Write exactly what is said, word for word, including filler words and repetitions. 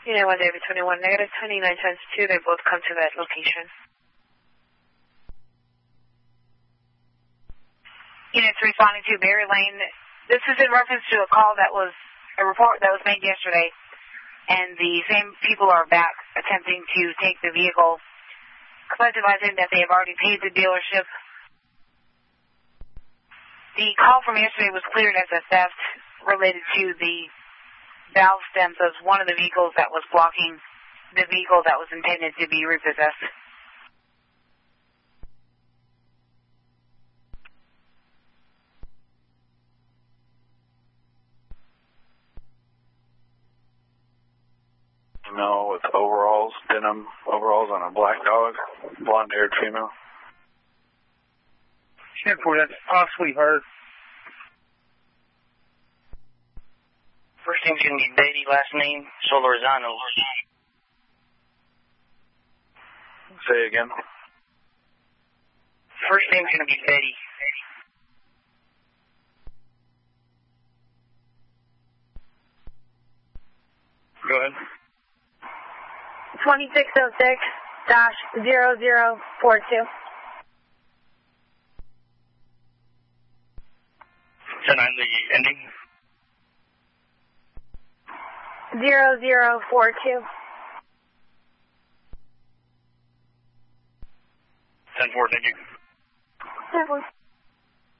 Unit one David twenty-one, negative twenty-nine times two, they both come to that location. Units responding to Berry Lane. This is in reference to a call that was, a report that was made yesterday, and the same people are back attempting to take the vehicle, advising that they have already paid the dealership. The call from yesterday was cleared as a theft related to the valve stems of one of the vehicles that was blocking the vehicle that was intended to be repossessed. Female with overalls, denim overalls on a black dog, blonde-haired female. ten four, that's possibly her. First name's going to be Beatty, last name Solorzano. Say again. First name's going to be Betty. Go ahead. twenty-six oh six dash zero zero four two. ten nine, the ending. Zero zero four two. ten four, thank you. ten four.